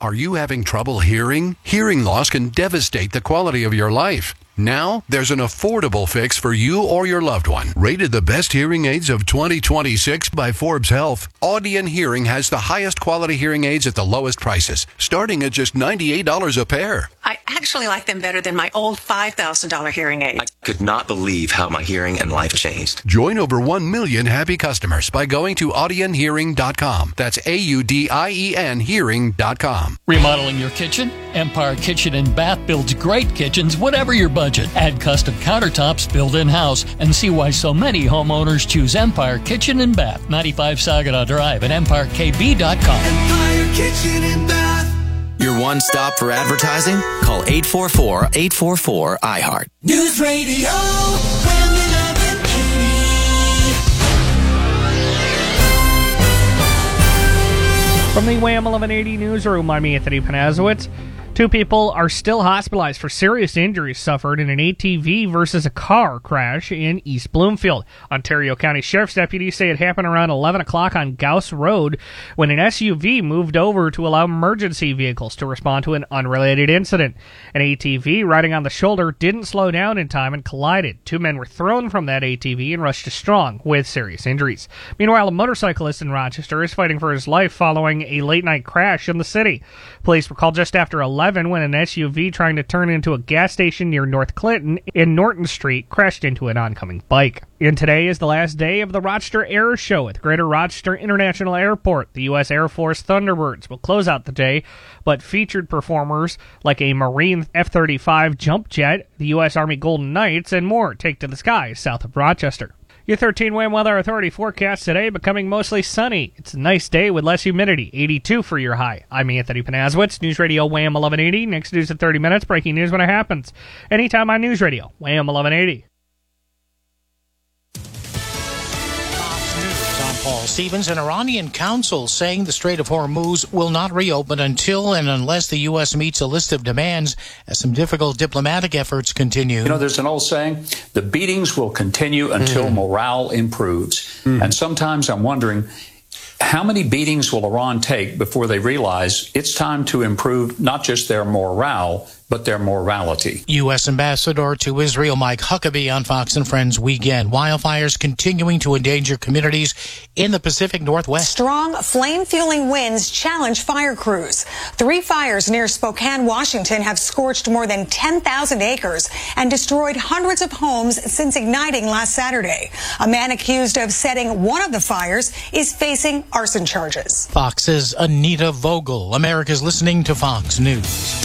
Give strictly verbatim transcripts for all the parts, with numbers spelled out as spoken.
Are you having trouble hearing? Hearing loss can devastate the quality of your life. Now, there's an affordable fix for you or your loved one. Rated the best hearing aids of twenty twenty-six by Forbes Health, Audion Hearing has the highest quality hearing aids at the lowest prices, starting at just ninety-eight dollars a pair. I actually like them better than my old five thousand dollars hearing aid. I could not believe how my hearing and life changed. Join over one million happy customers by going to audion hearing dot com. That's A U D I E N hearing dot com. Remodeling your kitchen? Empire Kitchen and Bath builds great kitchens, whatever your budget. Add custom countertops built in-house and see why so many homeowners choose Empire Kitchen and Bath. ninety-five Saginaw Drive at empire k b dot com. Empire Kitchen and Bath. Your one stop for advertising? Call eight four four, eight four four, I heart. News Radio W A M eleven eighty. From the W A M eleven eighty newsroom, I'm Anthony Panazowitz. Two people are still hospitalized for serious injuries suffered in an A T V versus a car crash in East Bloomfield. Ontario County Sheriff's deputies say it happened around eleven o'clock on Gauss Road when an S U V moved over to allow emergency vehicles to respond to an unrelated incident. An A T V riding on the shoulder didn't slow down in time and collided. Two men were thrown from that A T V and rushed to Strong with serious injuries. Meanwhile, a motorcyclist in Rochester is fighting for his life following a late-night crash in the city. Police were called just after eleven when an S U V trying to turn into a gas station near North Clinton in Norton Street crashed into an oncoming bike. And today is the last day of the Rochester Air Show at the Greater Rochester International Airport. The U S Air Force Thunderbirds will close out the day, but featured performers like a Marine F thirty-five jump jet, the U S Army Golden Knights, and more take to the skies south of Rochester. Your thirteen W A M Weather Authority forecast today becoming mostly sunny. It's a nice day with less humidity, eighty-two for your high. I'm Anthony Panazowitz, News Radio W A M eleven eighty. Next news in thirty minutes, breaking news when it happens. Anytime on News Radio, W A M eleven eighty. I'm Paul Stevens. An Iranian council saying the Strait of Hormuz will not reopen until and unless the U S meets a list of demands as some difficult diplomatic efforts continue. You know, there's an old saying, the beatings will continue until mm. morale improves. Mm. And sometimes I'm wondering, how many beatings will Iran take before they realize it's time to improve not just their morale, but their morality? U S Ambassador to Israel Mike Huckabee on Fox and Friends Weekend. Wildfires continuing to endanger communities in the Pacific Northwest. Strong flame-fueling winds challenge fire crews. Three fires near Spokane, Washington have scorched more than ten thousand acres and destroyed hundreds of homes since igniting last Saturday. A man accused of setting one of the fires is facing arson charges. Fox's Anita Vogel. America's listening to Fox News.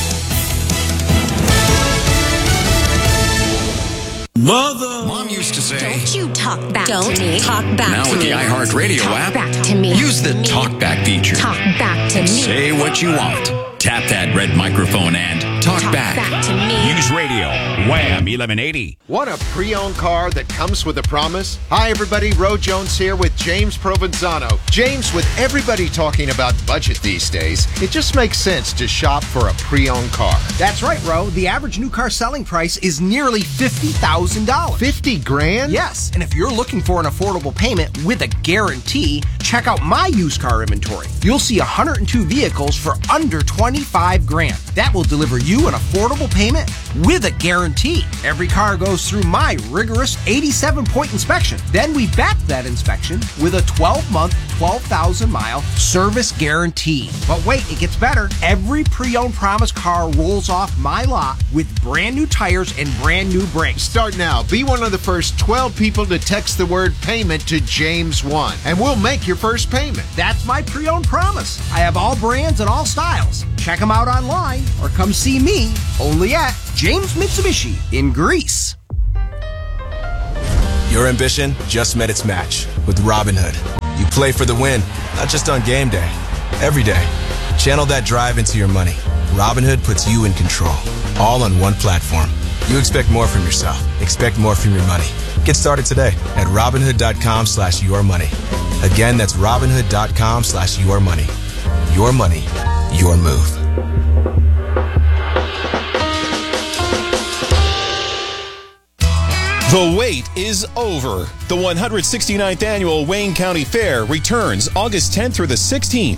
Mother. Mom used to say, don't you talk back don't to me. Talk back now to with me. the iHeartRadio talk app, back to me. use the Talk Back feature. Talk back to me. Say what you want. Tap that red microphone and talk, talk back. back to me. News Radio, W A M eleven eighty. Want a pre-owned car that comes with a promise? Hi, everybody. Ro Jones here with James Provenzano. James, with everybody talking about budget these days, it just makes sense to shop for a pre-owned car. That's right, Ro. The average new car selling price is nearly fifty thousand dollars. fifty grand? Yes, and if you're looking for an affordable payment with a guarantee, check out my used car inventory. You'll see one hundred two vehicles for under twenty-five grand. That will deliver you an affordable payment with a guarantee. Every car goes through my rigorous eighty-seven point inspection. Then we back that inspection with a twelve month, twelve thousand mile service guarantee. But wait, it gets better. Every pre-owned promise car rolls off my lot with brand new tires and brand new brakes. Start now. Be one of the first twelve people to text the word payment to James one, and we'll make your first payment. That's my pre-owned promise. I have all brands and all styles. Check them out online or come see me only at James Mitsubishi in Greece. Your ambition just met its match with Robinhood. You play for the win, not just on game day, every day. Channel that drive into your money. Robinhood puts you in control, all on one platform. You expect more from yourself. Expect more from your money. Get started today at Robinhood.com slash your money. Again, that's Robinhood.com slash your money. Your money, your move. The wait is over. The one hundred sixty-ninth Annual Wayne County Fair returns August tenth through the sixteenth.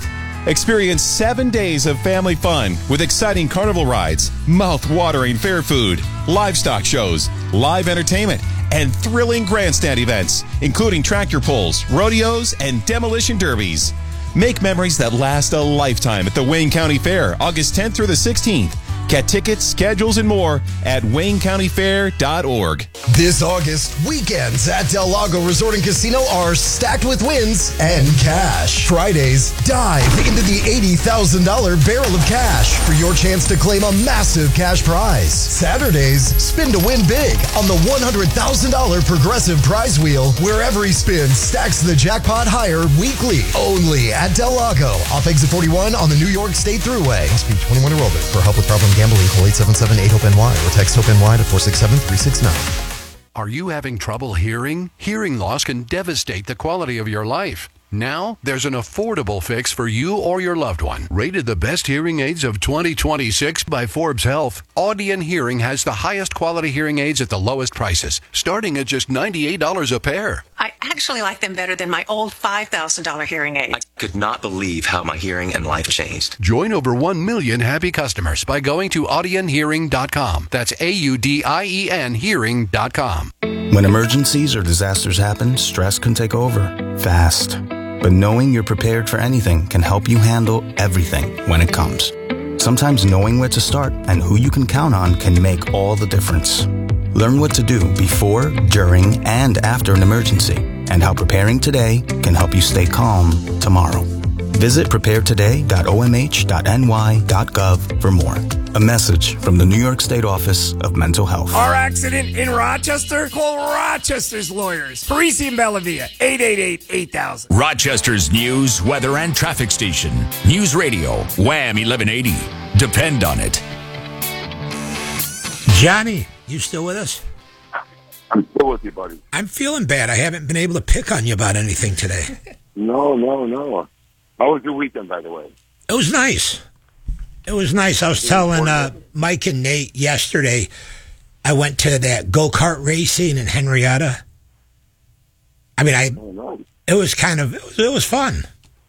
Experience seven days of family fun with exciting carnival rides, mouth-watering fair food, livestock shows, live entertainment, and thrilling grandstand events, including tractor pulls, rodeos, and demolition derbies. Make memories that last a lifetime at the Wayne County Fair, August tenth through the sixteenth. Get tickets, schedules, and more at wayne county fair dot org. This August, weekends at Del Lago Resort and Casino are stacked with wins and cash. Fridays, dive into the eighty thousand dollars barrel of cash for your chance to claim a massive cash prize. Saturdays, spin to win big on the one hundred thousand dollars Progressive Prize Wheel, where every spin stacks the jackpot higher weekly. Only at Del Lago, off exit forty-one on the New York State Thruway. Must be twenty-one year old. For help with problem gambling, call eight seven seven eight hope N Y or text HOPE-NY to four six seven three six nine. Are you having trouble hearing? Hearing loss can devastate the quality of your life. Now, there's an affordable fix for you or your loved one. Rated the best hearing aids of twenty twenty-six by Forbes Health, Audion Hearing has the highest quality hearing aids at the lowest prices, starting at just ninety-eight dollars a pair. I actually like them better than my old five thousand dollars hearing aid. I could not believe how my hearing and life changed. Join over one million happy customers by going to audion hearing dot com. That's A U D I E N hearing dot com. When emergencies or disasters happen, stress can take over fast. But knowing you're prepared for anything can help you handle everything when it comes. Sometimes knowing where to start and who you can count on can make all the difference. Learn what to do before, during, and after an emergency, and how preparing today can help you stay calm tomorrow. Visit prepare today dot o m h dot n y dot gov for more. A message from the New York State Office of Mental Health. Car accident in Rochester? Call Rochester's lawyers. Parisi and Bellavia, eight eight eight, eight thousand. Rochester's news, weather, and traffic station. News Radio, Wham eleven eighty. Depend on it. Johnny, you still with us? I'm still with you, buddy. I'm feeling bad. I haven't been able to pick on you about anything today. No, no, no. How was your weekend, by the way? It was nice. It was nice. I was telling uh, Mike and Nate yesterday, I went to that go-kart racing in Henrietta. I mean, I oh, nice. It was kind of, it was, it was fun.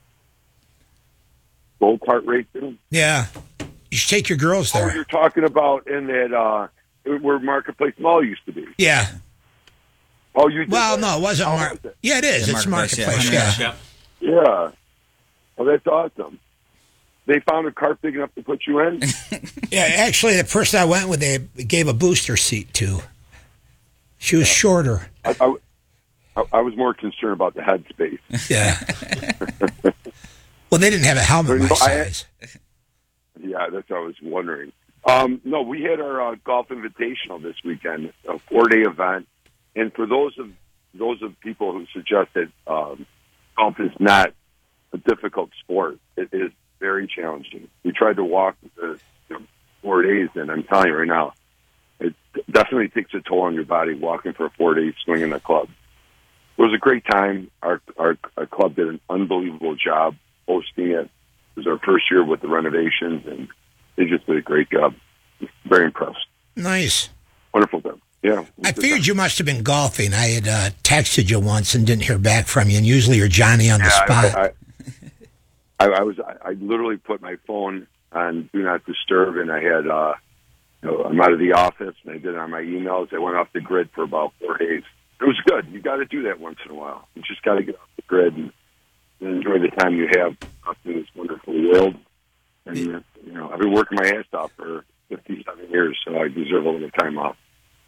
Go-kart racing? Yeah. You should take your girls there. Oh, you're talking about in that, uh, where Marketplace Mall used to be. Yeah. Oh, you did Well, that? no, it wasn't. How Mar- was it? yeah, it is. Yeah, it's Marketplace, Marketplace, yeah. yeah. Yeah. Yeah. Oh, that's awesome. They found a car big enough to put you in? Yeah, actually, the person I went with, they gave a booster seat to. She was shorter. I, I, I was more concerned about the headspace. Yeah. Well, they didn't have a helmet my No, I- size. Yeah, that's what I was wondering. Um, no, we had our uh, golf invitational this weekend, a four-day event, and for those of those of people who suggest that um, golf is not a difficult sport, it is very challenging. We tried to walk the you know, four days, and I'm telling you right now, it definitely takes a toll on your body walking for a four day swing in the club. It was a great time. Our, our our club did an unbelievable job hosting it. It was our first year with the renovations, and they just did a great job. Very impressed. Nice. Wonderful time. Yeah. I figured you must have been golfing. I had uh, texted you once and didn't hear back from you, and usually you're Johnny on the Yeah, spot. I, I, I, I was. I, I literally put my phone on Do Not Disturb, and I had. Uh, you know, I'm out of the office, and I did it on my emails. I went off the grid for about four days. It was good. You got to do that once in a while. You just got to get off the grid and, and enjoy the time you have out in this wonderful world. And you know, I've been working my ass off for fifty-seven years, so I deserve a little time off.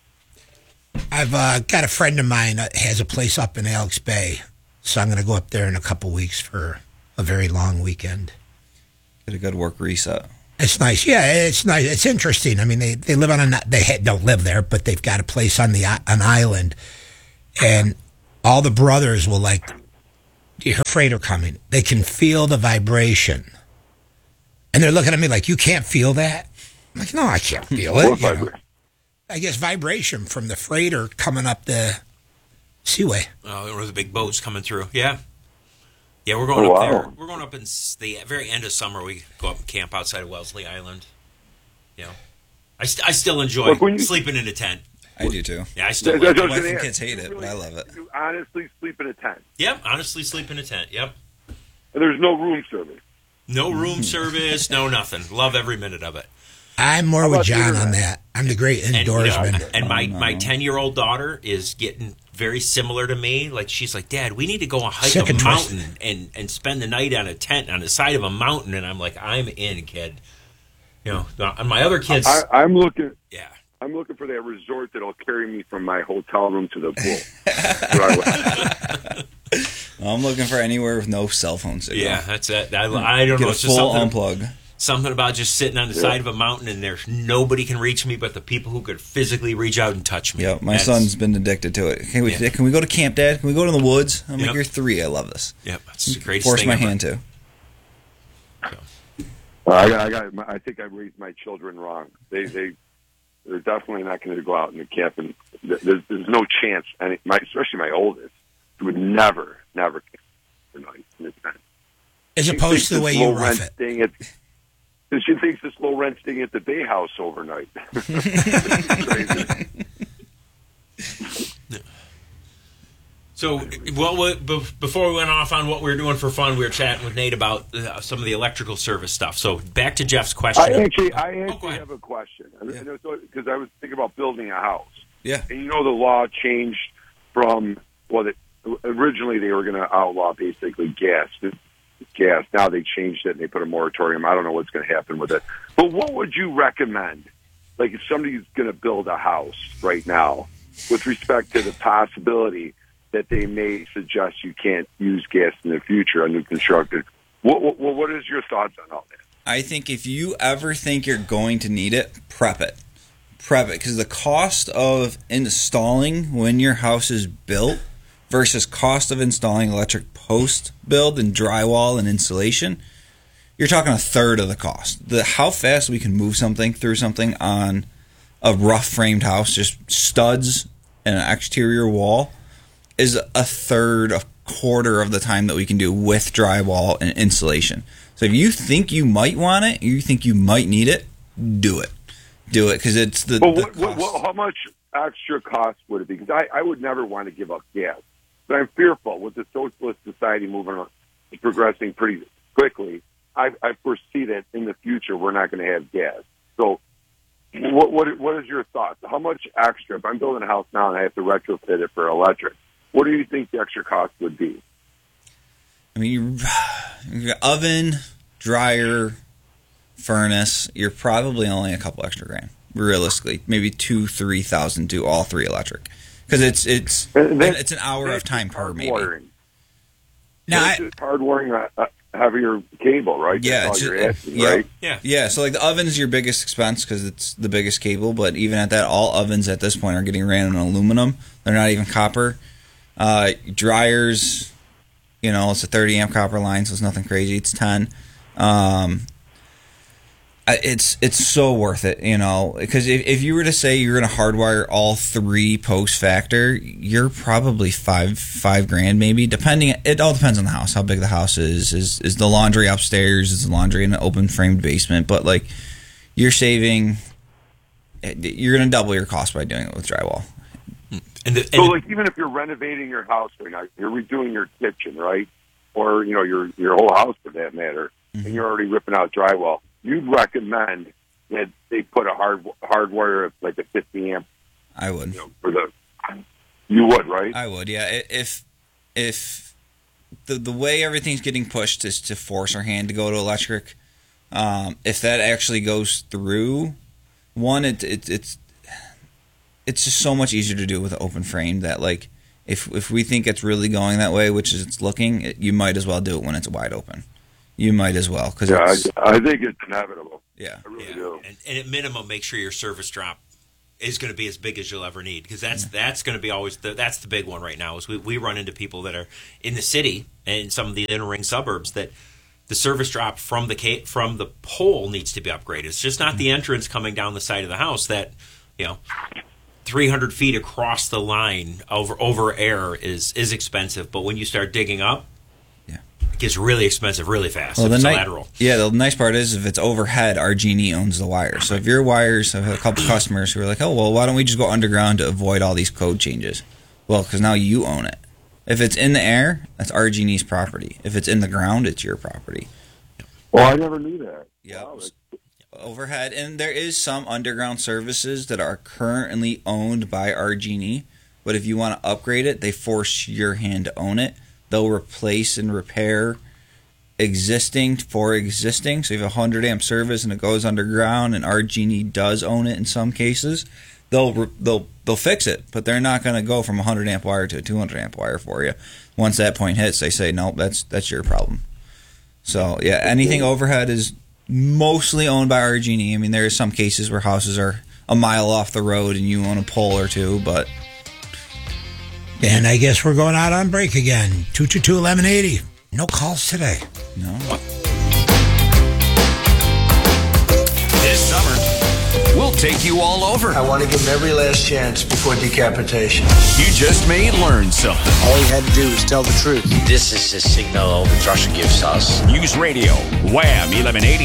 I've uh, got a friend of mine that has a place up in Alex Bay, so I'm going to go up there in a couple weeks for a very long weekend. Get a good work reset. It's nice. Yeah, it's nice. It's interesting. I mean, they, they live on a, they don't live there, but they've got a place on the an island, and all the brothers will like, you hear a freighter coming. They can feel the vibration. And they're looking at me like, you can't feel that? I'm like, no, I can't feel it. You know? I guess vibration from the freighter coming up the seaway. Oh, one of the big boats coming through. Yeah. Yeah, we're going Oh, up wow. there. We're going up in s- the very end of summer. We go up and camp outside of Wellesley Island. You know, I, st- I still enjoy Look, when you- sleeping in a tent. I do too. Yeah, I still That's like what I it. was gonna Wife and ask. kids hate it, but I love it. You honestly sleep in a tent. Yep, honestly sleep in a tent. Yep. And there's no room service. No room service, no nothing. Love every minute of it. I'm more with John on that. I'm the great indoorsman. And, and my my ten-year-old daughter is getting very similar to me. Like, she's like, Dad, we need to go and hike Sick a and mountain twisted. and, and spend the night on a tent on the side of a mountain. And I'm like, I'm in, kid. You know, and my other kids. I, I'm looking. Yeah. I'm looking for that resort that'll carry me from my hotel room to the pool. That's where I went. I'm looking for anywhere with no cell phone signal. Yeah, that's it. I, I don't Get know. a It's just full something, unplug. something about just sitting on the Yeah. side of a mountain and there's nobody can reach me but the people who could physically reach out and touch me. Yeah, my That's- son's been addicted to it. Can we, Yeah. can we go to camp, Dad? Can we go to the woods? I'm Yep. like, you're three. I love this. Yep, that's the greatest Force thing my ever. hand to. Well, I got, I got. I think I raised my children wrong. They, they, they're definitely not going to go out in the camp, and th- there's, there's no chance. And my, especially my oldest, would never, never camp overnight in the tent. As She opposed thinks to the this way you low rough rent it. Staying at, and she thinks this low rent staying at the day house overnight. So, well, we- be- before we went off on what we were doing for fun, we were chatting with Nate about uh, some of the electrical service stuff. So, back to Jeff's question. I actually, I actually have a question because I was thinking about building a house. Yeah. And you know, the law changed from well, it, originally they were going to outlaw basically gas. Gas. Now they changed it and they put a moratorium. I don't know what's going to happen with it. But what would you recommend? Like, if somebody's going to build a house right now, with respect to the possibility that they may suggest you can't use gas in the future on new construction. What, what, what is your thoughts on all that? I think if you ever think you're going to need it, prep it. Prep it, because the cost of installing when your house is built versus cost of installing electric post-build and drywall and insulation, you're talking a third of the cost. The how fast we can move something through something on a rough-framed house, just studs and an exterior wall, is a third, a quarter of the time that we can do with drywall and insulation. So if you think you might want it, you think you might need it, do it. Do it, because it's the, But the what, what, what, how much extra cost would it be? Because I, I would never want to give up gas. But I'm fearful with the socialist society moving on, progressing pretty quickly. I, I foresee that in the future we're not going to have gas. So what, what what is your thoughts? How much extra, if I'm building a house now and I have to retrofit it for electric, what do you think the extra cost would be? I mean, your oven, dryer, furnace, you're probably only a couple extra grand, realistically. Maybe two, three thousand to all three electric, because it's it's it's an hour of time per maybe. Wiring. Now, That's just hard wiring a, a heavier cable, right? Yeah, That's it's all just, you're asking, yeah, right? yeah, yeah. So like the oven's your biggest expense because it's the biggest cable. But even at that, all ovens at this point are getting ran on aluminum. They're not even copper. Uh, dryers, you know, it's a thirty amp copper line, so it's nothing crazy. It's ten. Um, I- it's it's so worth it, you know, because if, if you were to say you're going to hardwire all three post factor, you're probably five five grand maybe, depending. It all depends on the house, how big the house is. Is is the laundry upstairs? Is the laundry in an open framed basement? But like, you're saving. You're going to double your cost by doing it with drywall. And the, So, like, even if you're renovating your house right now, you're redoing your kitchen, right? Or, you know, your your whole house for that matter, Mm-hmm. and you're already ripping out drywall, you'd recommend that they put a hard hardwire of like a fifty amp. I would. You know, for the, you would, right? I would, yeah. I- If if the the way everything's getting pushed is to force our hand to go to electric, um, if that actually goes through, one, it, it it's it's just so much easier to do with an open frame that like if if we think it's really going that way, which is it's looking, it, you might as well do it when it's wide open. You might as well because Yeah, it's, I, I think it's inevitable. Yeah, I really yeah. do. And, and at minimum, make sure your service drop is going to be as big as you'll ever need, because that's that's going to be always the, that's the big one right now. Is we, we run into people that are in the city and some of the inner ring suburbs that the service drop from the ca- from the pole needs to be upgraded. It's just not the entrance coming down the side of the house that, you know, three hundred feet across the line over over air is is expensive. But when you start digging up, yeah, it gets really expensive really fast. Well, if the it's ni- a lateral. Yeah, the nice part is if it's overhead, R G and E owns the wire. So if your wires, I've had a couple customers who are like, oh, well, why don't we just go underground to avoid all these code changes? Well, because now you own it. If it's in the air, that's R G and E's property. If it's in the ground, it's your property. Oh, I never knew that. Yeah. Wow, Overhead, and there is some underground services that are currently owned by R G and E, but if you want to upgrade it, they force your hand to own it. They'll replace and repair existing for existing. So if you have a one hundred amp service and it goes underground, and R G and E does own it in some cases, they'll re- they'll they'll fix it, but they're not going to go from a one hundred amp wire to a two hundred amp wire for you. Once that point hits, they say no, that's that's your problem. So yeah, anything overhead is mostly owned by R G and E. I mean, there are some cases where houses are a mile off the road and you own a pole or two, but... And I guess we're going out on break again. two two two, eleven eighty. No calls today. No. This summer, we'll take you all over. I want to give him every last chance before decapitation. You just may learn something. All he had to do was tell the truth. This is the signal that Russia gives us. News Radio, Wham eleven eighty.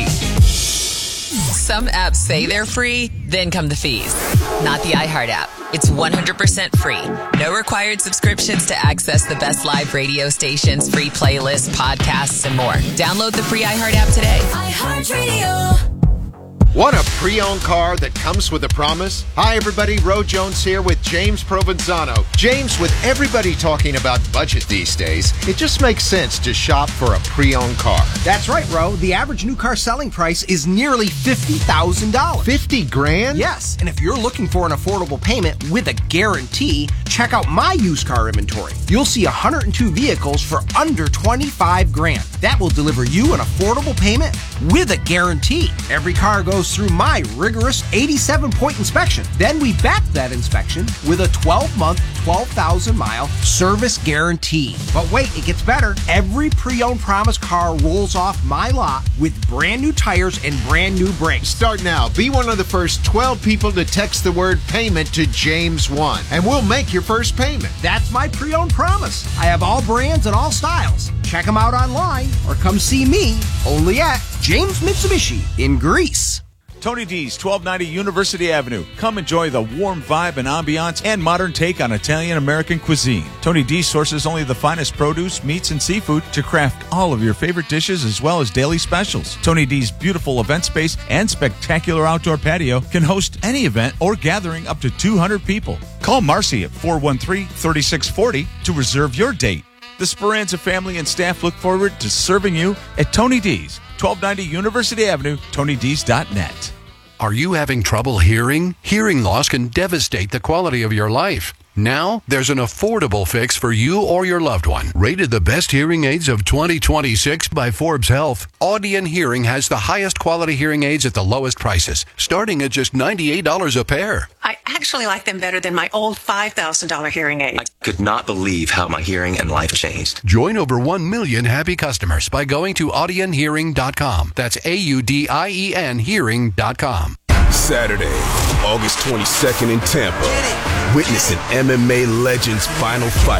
Some apps say they're free, then come the fees. Not the iHeart app. It's one hundred percent free. No required subscriptions to access the best live radio stations, free playlists, podcasts, and more. Download the free iHeart app today. iHeartRadio. Want a pre-owned car that comes with a promise? Hi, everybody. Ro Jones here with James Provenzano. James, with everybody talking about budget these days, it just makes sense to shop for a pre-owned car. That's right, Ro. The average new car selling price is nearly fifty thousand dollars. fifty grand? Yes, and if you're looking for an affordable payment with a guarantee, check out my used car inventory. You'll see one hundred two vehicles for under twenty-five grand. That will deliver you an affordable payment with a guarantee. Every car goes through my rigorous eighty-seven point inspection. Then we back that inspection with a twelve month, twelve thousand mile service guarantee. But wait, it gets better. Every pre-owned promise car rolls off my lot with brand new tires and brand new brakes. Start now. Be one of the first twelve people to text the word payment to James one, and we'll make your first payment. That's my pre-owned promise. I have all brands and all styles. Check them out online or come see me only at James Mitsubishi in Greece. Tony D's, twelve ninety University Avenue. Come enjoy the warm vibe and ambiance and modern take on Italian-American cuisine. Tony D sources only the finest produce, meats, and seafood to craft all of your favorite dishes as well as daily specials. Tony D's beautiful event space and spectacular outdoor patio can host any event or gathering up to two hundred people. Call Marcy at four one three, three six four zero to reserve your date. The Speranza family and staff look forward to serving you at Tony D's, twelve ninety University Avenue, tony d's dot net. Are you having trouble hearing? Hearing loss can devastate the quality of your life. Now, there's an affordable fix for you or your loved one. Rated the best hearing aids of twenty twenty-six by Forbes Health, Audion Hearing has the highest quality hearing aids at the lowest prices, starting at just ninety-eight dollars a pair. I actually like them better than my old five thousand dollars hearing aid. I could not believe how my hearing and life changed. Join over one million happy customers by going to audion hearing dot com. That's A U D I E N hearing dot com. Saturday, August twenty-second in Tampa. Witness an M M A legend's final fight.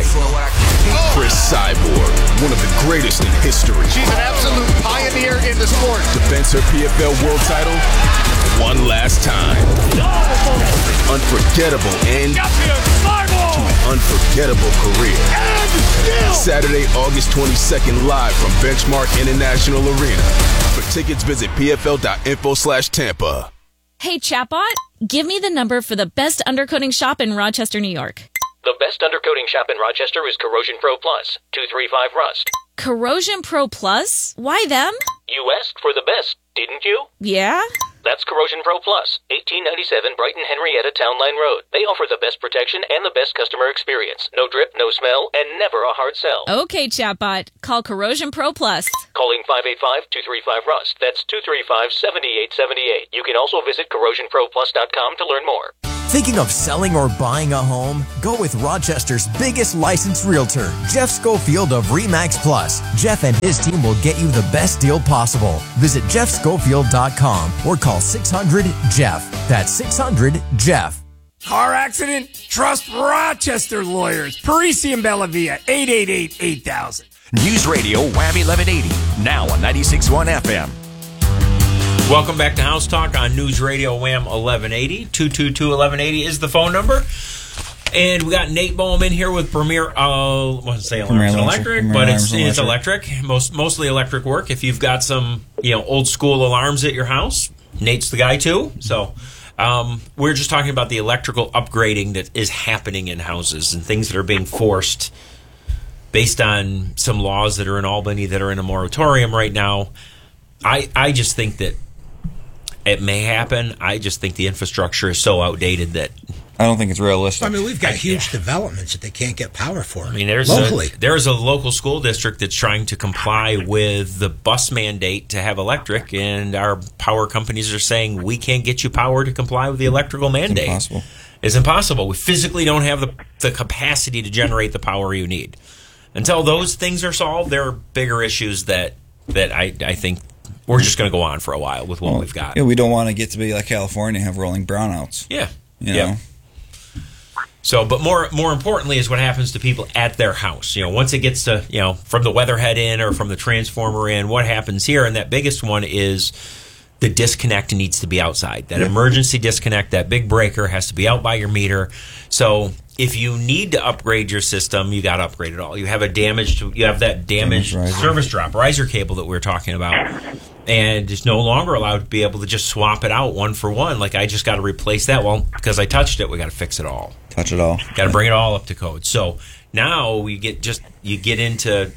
Chris Cyborg, one of the greatest in history. She's an absolute pioneer in the sport. Defends her P F L world title one last time. Unforgettable end to an unforgettable career. Saturday, August twenty-second, live from Benchmark International Arena. For tickets, visit p f l dot info slash Tampa. Hey, chatbot, give me the number for the best undercoating shop in Rochester, New York. The best undercoating shop in Rochester is Corrosion Pro Plus, two three five Rust. Corrosion Pro Plus? Why them? You asked for the best, didn't you? Yeah? That's Corrosion Pro Plus, eighteen ninety-seven Brighton Henrietta Town Line Road. They offer the best protection and the best customer experience. No drip, no smell, and never a hard sell. Okay, chatbot, call Corrosion Pro Plus. Calling five eight five, two three five Rust. That's two three five, seven eight seven eight. You can also visit corrosion pro plus dot com to learn more. Thinking of selling or buying a home? Go with Rochester's biggest licensed realtor, Jeff Schofield of RE/MAX Plus. Jeff and his team will get you the best deal possible. Visit jeff schofield dot com or call six hundred Jeff. That's six hundred Jeff. Car accident? Trust Rochester lawyers. Parisi and Bellavia, eight eight eight, eight thousand. News Radio Wham eleven eighty, now on ninety-six point one F M. Welcome back to House Talk on News Radio Wham eleven eighty. two two two, eleven eighty is the phone number. And we got Nate Bohm in here with Premier, uh, I wasn't say alarms Premier and Electric, electric, Premier but Alarms it's and it's electric. Most mostly electric work. If you've got some, you know, old school alarms at your house, Nate's the guy too. So um, we're just talking about the electrical upgrading that is happening in houses and things that are being forced based on some laws that are in Albany that are in a moratorium right now. I I just think that it may happen. I just think the infrastructure is so outdated that I don't think it's realistic. I mean, we've got huge developments that they can't get power for. I mean, there's locally. A, there's a local school district that's trying to comply with the bus mandate to have electric, and our power companies are saying we can't get you power to comply with the electrical mandate. It's impossible. It's impossible. We physically don't have the, the capacity to generate the power you need. Until those things are solved, there are bigger issues that that I, I think we're just going to go on for a while with what well, we've got. Yeah, we don't want to get to be like California and have rolling brownouts. Yeah. You yeah. know? So, but more more importantly is what happens to people at their house. You know, once it gets to, you know, from the weatherhead in or from the transformer in, what happens here? And that biggest one is the disconnect needs to be outside. That yeah. emergency disconnect, that big breaker has to be out by your meter. So if you need to upgrade your system, you got to upgrade it all. You have a damaged, you have that damaged Damage service drop, riser cable that we were talking about. And it's no longer allowed to be able to just swap it out one for one. Like, I just got to replace that. Well, because I touched it, we got to fix it all. Touch it all. Got to bring it all up to code. So now we get just you get into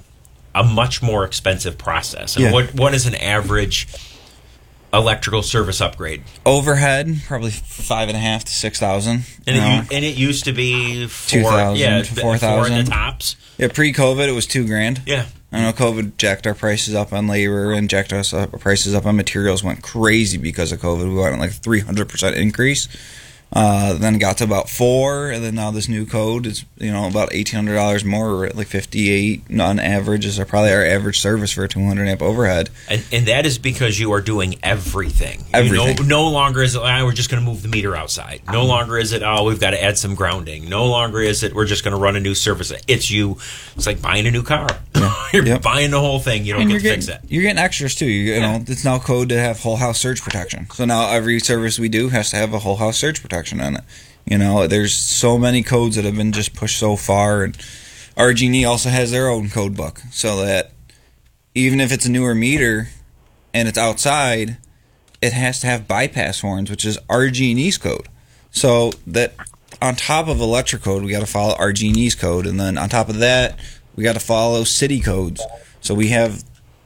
a much more expensive process. And Yeah. what what is an average electrical service upgrade? Overhead, probably five and a half to six thousand. And, you know? it, and it used to be four, two thousand yeah, to four thousand. the tops. Yeah, pre-COVID, it was two grand. Yeah. I know COVID jacked our prices up on labor and jacked us up, our prices up on materials. Went crazy because of COVID. We went on like a three hundred percent increase. Uh, then it got to about four, and then now this new code is, you know, about eighteen hundred dollars more. We're at like fifty-eight on average is our, probably our average service for a two hundred amp overhead. And, and that is because you are doing everything. Everything. You know, no longer is it, ah, we're just going to move the meter outside. No longer is it, oh, we've got to add some grounding. No longer is it, we're just going to run a new service. It's you, it's like buying a new car. Yeah. You're Yep. buying the whole thing. You don't And get you're to getting, fix it. You're getting extras too. You, you know, it's now code to have whole house surge protection. So now every service we do has to have a whole house surge protection in it. You know, there's so many codes that have been just pushed so far, and R G and E also has their own code book, so that even if it's a newer meter and it's outside, it has to have bypass horns, which is R G and E's code. So that on top of electric code, we got to follow R G and E's code, and then on top of that, we got to follow city codes. So we have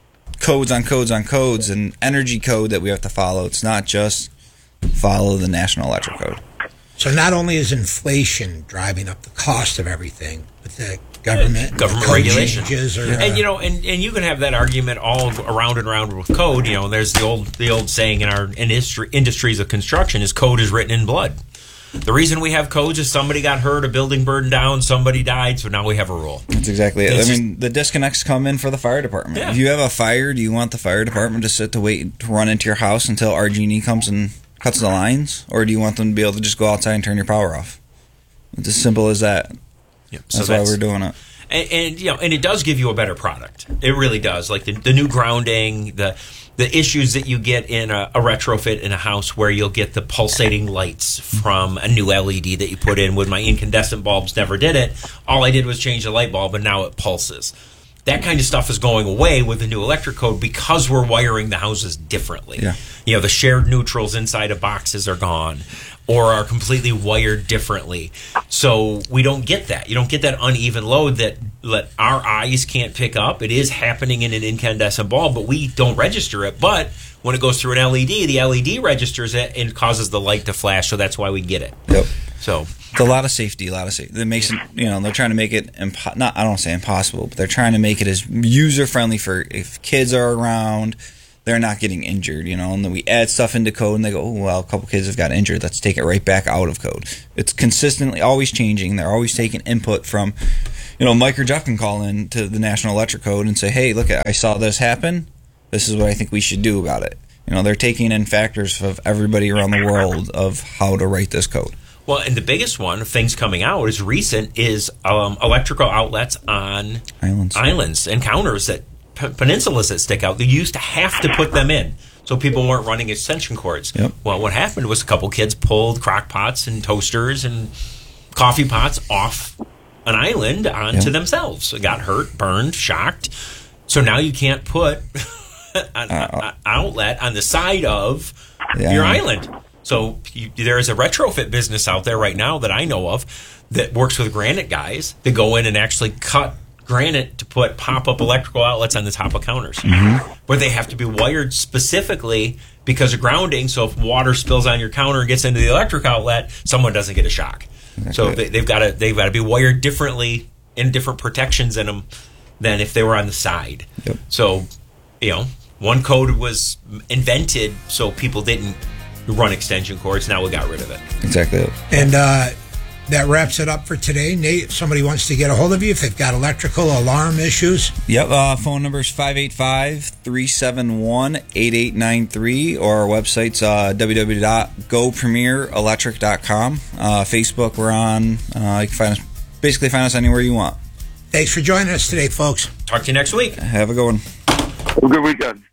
codes on codes on codes and energy code that we have to follow. It's not just follow the National Electric Code. So not only is inflation driving up the cost of everything, but the government, government code regulation, changes are, and uh, you know, and, and you can have that argument all around and around with code. You know, there's the old the old saying in our industry industries of construction is code is written in blood. The reason we have codes is somebody got hurt, a building burned down, somebody died, so now we have a rule. That's exactly it. It's I mean, the disconnects come in for the fire department. Yeah. If you have a fire, do you want the fire department to sit to wait to run into your house until R G and E comes and cuts the lines, or do you want them to be able to just go outside and turn your power off? It's as simple as that. Yep. That's, so that's why we're doing it. And, and you know, and it does give you a better product. It really does. Like the, the new grounding, the the issues that you get in a, a retrofit in a house where you'll get the pulsating lights from a new L E D that you put in. With my incandescent bulbs, never did it. All I did was change the light bulb, and now it pulses. That kind of stuff is going away with the new electric code because we're wiring the houses differently. Yeah. You know, the shared neutrals inside of boxes are gone or are completely wired differently. So we don't get that. You don't get that uneven load that, that our eyes can't pick up. It is happening in an incandescent bulb, but we don't register it. But when it goes through an L E D, the L E D registers it and causes the light to flash, so that's why we get it. Yep. So it's a lot of safety, a lot of safety. That makes it, you know, they're trying to make it impo- not I don't say impossible, but they're trying to make it as user friendly for if kids are around, they're not getting injured, you know. And then we add stuff into code, and they go, oh well, a couple kids have got injured. Let's take it right back out of code. It's consistently always changing. They're always taking input from, you know, Mike or Jeff can call in to the National Electric Code and say, hey, look, I saw this happen. This is what I think we should do about it. You know, they're taking in factors of everybody around the world of how to write this code. Well, and the biggest one of things coming out is recent is um, electrical outlets on islands, islands and counters that p- peninsulas that stick out. They used to have to put them in so people weren't running extension cords. Yep. Well, what happened was a couple kids pulled crock pots and toasters and coffee pots off an island onto Yeah. themselves. Got hurt, burned, shocked. So now you can't put an Uh, outlet on the side of Yeah. your island. So you, there is a retrofit business out there right now that I know of that works with granite guys that go in and actually cut granite to put pop-up electrical outlets on the top of counters, where they have to be wired specifically because of grounding. So if water spills on your counter and gets into the electric outlet, someone doesn't get a shock. So they, they've got to they've got to be wired differently in different protections in them than if they were on the side. Yep. So, you know, one code was invented so people didn't run extension cords. Now we got rid of it. Exactly. And uh, that wraps it up for today. Nate, if somebody wants to get a hold of you, if they've got electrical alarm issues. Yep, uh, phone number is five eight five, three seven one, eight eight nine three, or our website's uh, w w w dot go premier electric dot com. Uh, Facebook, we're on. Uh, you can find us, basically find us anywhere you want. Thanks for joining us today, folks. Talk to you next week. Have a good one. Have a good weekend.